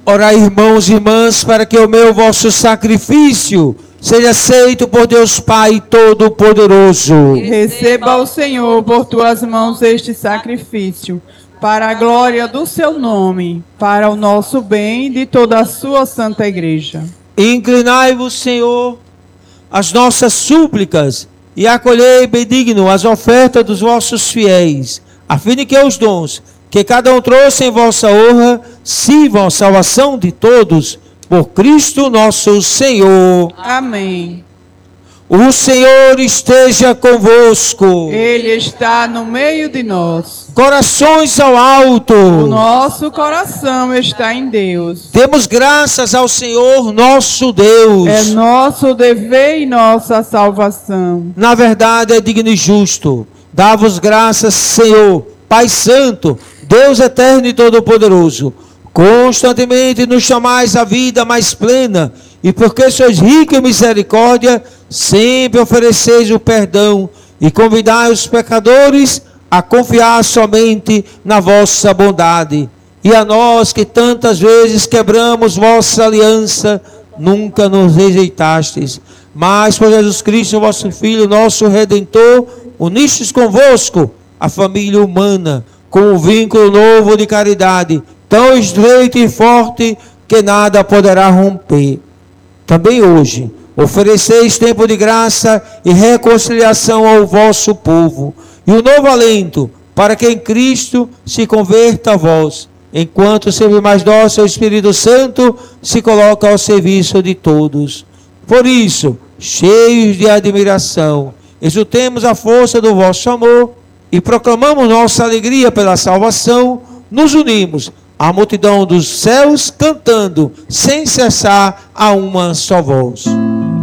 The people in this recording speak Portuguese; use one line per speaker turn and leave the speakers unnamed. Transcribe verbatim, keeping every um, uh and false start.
Orai, irmãos e irmãs, para que o meu vosso sacrifício seja aceito por Deus Pai Todo-Poderoso.
Receba o Senhor por tuas mãos este sacrifício, para a glória do seu nome, para o nosso bem e de toda a sua santa igreja.
Inclinai-vos, Senhor, as nossas súplicas e acolhei benigno as ofertas dos vossos fiéis, a fim de que os dons que cada um trouxe em vossa honra sirvam à salvação de todos, por Cristo nosso Senhor.
Amém.
O Senhor esteja convosco.
Ele está no meio de nós.
Corações ao alto.
O nosso coração está em Deus.
Demos graças ao Senhor nosso Deus.
É nosso dever e nossa salvação.
Na verdade é digno e justo. Dá-vos graças, Senhor, Pai Santo, Deus eterno e todo-poderoso. Constantemente nos chamais à vida mais plena, e porque sois rico em misericórdia, sempre ofereceis o perdão e convidai os pecadores a confiar somente na vossa bondade. E a nós que tantas vezes quebramos vossa aliança, nunca nos rejeitastes, mas por Jesus Cristo, vosso Filho, nosso Redentor, unistes convosco a família humana, com um vínculo novo de caridade, tão estreito e forte que nada poderá romper. Também hoje, ofereceis tempo de graça e reconciliação ao vosso povo, e um novo alento, para que em Cristo se converta a vós, enquanto sempre mais dócil o Espírito Santo se coloca ao serviço de todos. Por isso, cheios de admiração, exultemos a força do vosso amor e proclamamos nossa alegria pela salvação, nos unimos à multidão dos céus, cantando sem cessar a uma só voz.